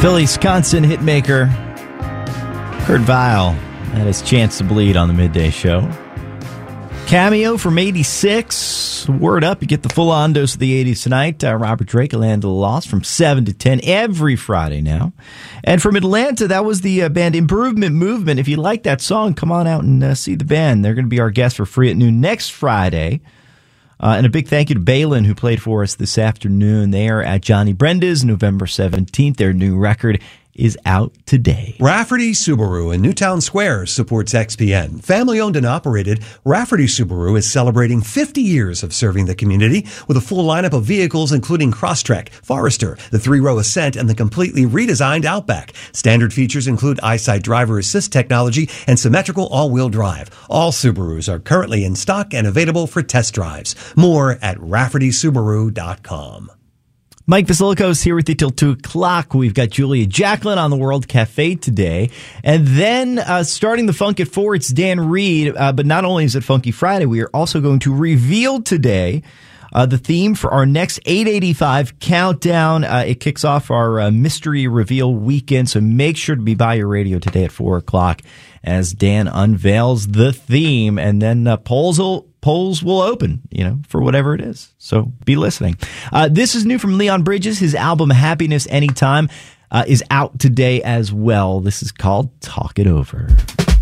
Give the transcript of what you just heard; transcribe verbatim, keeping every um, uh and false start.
Philly's constant hitmaker, Kurt Vile, had his chance to bleed on the midday show. Cameo from eighty-six. Word up, you get the full-on dose of the eighties tonight. Uh, Robert Drake, Land of the Lost from seven to ten every Friday now. And from Atlanta, that was the uh, band Improvement Movement. If you like that song, come on out and uh, see the band. They're going to be our guests for free at noon next Friday. Uh, and a big thank you to Balin, who played for us this afternoon. They are at Johnny Brenda's November seventeenth. Their new record is out today. Rafferty Subaru in Newtown Square supports X P N. Family owned and operated, Rafferty Subaru is celebrating fifty years of serving the community with a full lineup of vehicles including Crosstrek, Forester, the three-row Ascent, and the completely redesigned Outback. Standard features include EyeSight driver assist technology and symmetrical all-wheel drive. All Subarus are currently in stock and available for test drives. More at rafferty subaru dot com. Mike Vasiliko's here with you till two o'clock. We've got Julia Jacklin on the World Cafe today. And then uh, starting the funk at four, it's Dan Reed. Uh, but not only is it Funky Friday, we are also going to reveal today uh, the theme for our next eight eighty-five countdown. Uh, it kicks off our uh, mystery reveal weekend, so make sure to be by your radio today at four o'clock as Dan unveils the theme. And then uh, polls will... Polls will open, you know, for whatever it is. So be listening. Uh, this is new from Leon Bridges. His album Happiness Anytime uh, is out today as well. This is called Talk It Over.